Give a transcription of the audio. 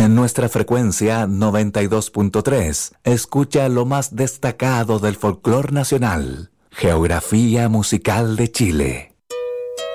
En nuestra frecuencia 92.3, escucha lo más destacado del folclore nacional. Geografía musical de Chile.